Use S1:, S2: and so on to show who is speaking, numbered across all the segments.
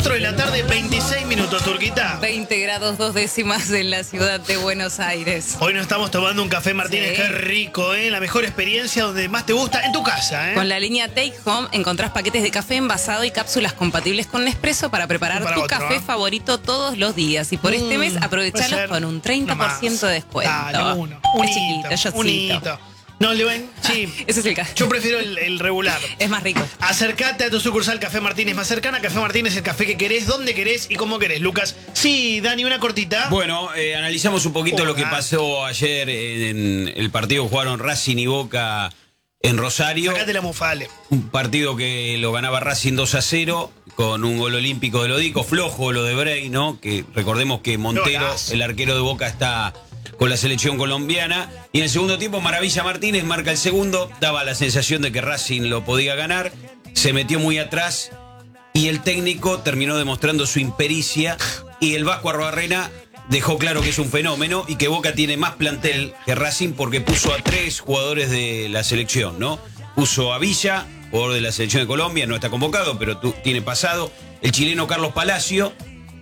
S1: 4 de la tarde, 26 minutos, Turquita.
S2: 20 grados 2 décimas en la ciudad de Buenos Aires.
S1: Hoy nos estamos tomando un café Martínez,
S2: Sí.
S1: qué rico, ¿eh? La mejor experiencia donde más te gusta en tu casa, ¿eh?
S2: Con la línea Take Home encontrás paquetes de café envasado y cápsulas compatibles con Nespresso para preparar
S1: Para
S2: tu
S1: otro,
S2: café
S1: ¿eh?
S2: favorito todos los días. Y por este mes
S1: puede
S2: aprovechalos
S1: ser
S2: con un 30% de descuento.
S1: Dale, uno.
S2: Es chiquito, es
S1: Un
S2: yocito.
S1: hito. No, le ven, sí.
S2: Ese es el café.
S1: Yo prefiero el regular.
S2: Es más rico.
S1: Acércate a tu sucursal Café Martínez más cercana. Café Martínez, el café que querés, donde querés y cómo querés, Lucas. Sí, Dani, una cortita.
S3: Bueno, analizamos un poquito lo que pasó ayer en el partido que jugaron Racing y Boca en Rosario.
S1: Sacate la mufale.
S3: Un partido que lo ganaba Racing 2-0 con un gol olímpico de Lodico, flojo lo de Bray, ¿no? Que recordemos que Montero,
S1: Golazo.
S3: el arquero de Boca, está con la selección colombiana. Y en el segundo tiempo Maravilla Martínez marca el segundo, daba la sensación de que Racing lo podía ganar, se metió muy atrás y el técnico terminó demostrando su impericia y el Vasco Arruabarrena dejó claro que es un fenómeno y que Boca tiene más plantel que Racing porque puso a 3 jugadores de la selección, ¿no? Puso a Villa, jugador de la selección de Colombia, no está convocado, pero tiene pasado, el chileno Carlos Palacio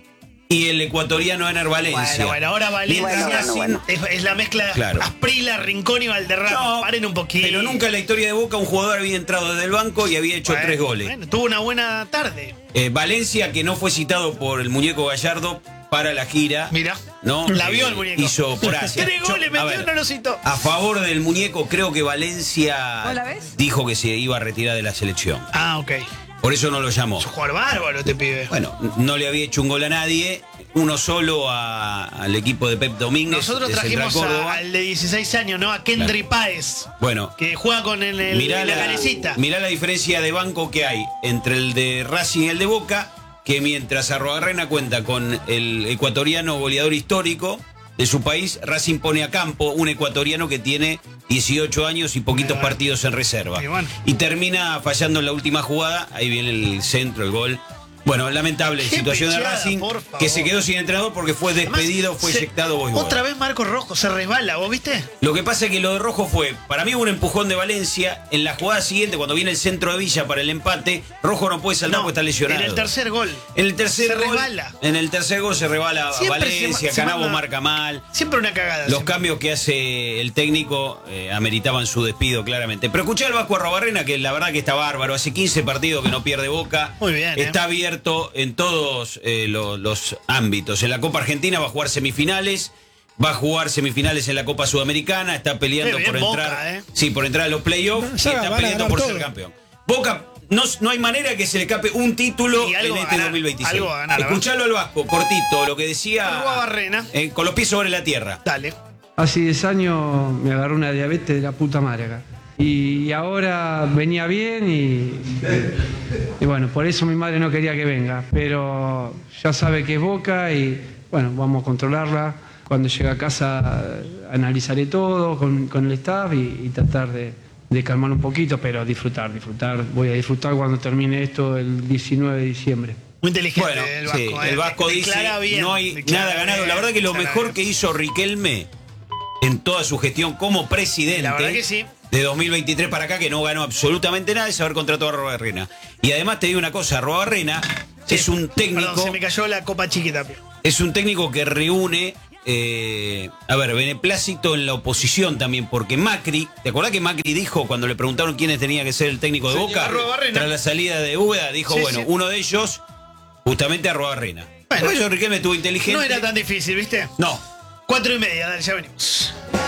S3: y el ecuatoriano Ener Valencia.
S1: Bueno, ahora Valencia
S4: Bueno.
S1: Es la mezcla
S3: Claro.
S1: Asprila, Rincón y Valderrama.
S3: No,
S1: Paren un poquito.
S3: Pero nunca en la historia de Boca un jugador había entrado desde el banco y había hecho 3 goles.
S1: Bueno, tuvo una buena tarde.
S3: Valencia, que no fue citado por el muñeco Gallardo para la gira.
S1: Mira,
S3: ¿no?
S1: la vio el muñeco.
S3: Hizo por Asia.
S1: 3 goles
S3: a
S1: metió,
S3: ver,
S1: no lo citó.
S3: a favor del muñeco, creo que Valencia
S2: ¿Vos la ves?
S3: dijo que se iba a retirar de la selección.
S1: Ah, ok.
S3: Por eso no lo llamó.
S1: Es un jugador bárbaro este pibe.
S3: Bueno, no le había hecho un gol a nadie, uno solo al equipo de Pep Domínguez.
S1: Nosotros
S3: de Central
S1: trajimos
S3: Córdoba.
S1: al de 16 años, ¿no? A Kendry Páez,
S3: Bueno,
S1: que juega con
S3: mirá
S1: la carecita.
S3: mirá la diferencia de banco que hay entre el de Racing y el de Boca, que mientras Arruabarrena cuenta con el ecuatoriano goleador histórico de su país, Racing pone a campo un ecuatoriano que tiene 18 años y poquitos partidos en reserva.
S1: Y bueno.
S3: Y termina fallando en la última jugada, ahí viene el centro, el gol. Bueno, lamentable
S1: Qué
S3: situación de
S1: pechada,
S3: Racing,
S1: por favor.
S3: que se quedó sin entrenador porque fue despedido,
S1: Además,
S3: fue eyectado.
S1: Otra vez Marcos Rojo se resbala, ¿vos viste?
S3: Lo que pasa es que lo de Rojo fue, para mí hubo un empujón de Valencia, en la jugada siguiente, cuando viene el centro de Villa para el empate, Rojo no puede saltar porque está lesionado.
S1: En el tercer gol.
S3: En el tercer
S1: se
S3: gol,
S1: resbala.
S3: En el tercer gol se resbala
S1: Siempre
S3: Valencia,
S1: se
S3: Canabo
S1: manda-
S3: marca mal.
S1: Siempre una cagada.
S3: Los
S1: siempre.
S3: cambios que hace el técnico ameritaban su despido claramente. Pero escuché al Vasco Arruabarrena, que la verdad que está bárbaro. Hace 15 partidos que no pierde Boca.
S1: Muy bien,
S3: Está abierto en todos los ámbitos. En la Copa Argentina va a jugar semifinales. Va a jugar semifinales en la Copa Sudamericana. Está peleando
S1: Qué bien
S3: por
S1: Boca,
S3: entrar. Sí, por entrar a los playoffs. Y
S4: Ya,
S3: está
S4: van a
S3: peleando
S4: ganar
S3: por
S4: todo.
S3: ser campeón. Boca. No hay manera que se le escape un título
S1: Y algo
S3: en
S1: va a
S3: este
S1: ganar,
S3: 2026.
S1: algo va a ganar, ¿verdad?
S3: Escuchalo al Vasco, cortito, lo que decía.
S1: Arruabarrena.
S3: Con los pies sobre la tierra.
S1: Dale.
S5: Hace 10 años me agarró una diabetes de la puta madre acá. Y ahora venía bien y bueno, por eso mi madre no quería que venga. Pero ya sabe que es Boca y bueno, vamos a controlarla. Cuando llegue a casa analizaré todo con el staff y tratar de calmar un poquito, pero disfrutar. Voy a disfrutar cuando termine esto el 19 de diciembre.
S1: Muy inteligente
S3: Bueno,
S1: el Vasco.
S3: sí, el Vasco dice,
S1: Declara bien,
S3: no hay
S1: declara
S3: nada ganado.
S1: bien,
S3: La verdad que lo
S1: declara
S3: mejor
S1: bien.
S3: que hizo Riquelme en toda su gestión como presidente
S1: La verdad que sí.
S3: de 2023 para acá, que no ganó absolutamente nada, es haber contratado a Arruabarrena. Y además te digo una cosa, Arruabarrena es un técnico,
S1: Perdón, se me cayó la copa chiquita.
S3: es un técnico que reúne beneplácito en la oposición también, porque Macri, ¿te acordás que Macri dijo cuando le preguntaron quiénes tenía que ser el técnico de
S1: Señor
S3: Boca?
S1: Arruabarrena.
S3: Tras la salida de Úbeda, dijo,
S1: Sí,
S3: bueno,
S1: sí.
S3: uno de ellos, justamente Arruabarrena.
S1: Bueno.
S3: Por eso Riquelme estuvo inteligente.
S1: No era tan difícil, ¿viste?
S3: No.
S1: 4:30, dale, ya venimos.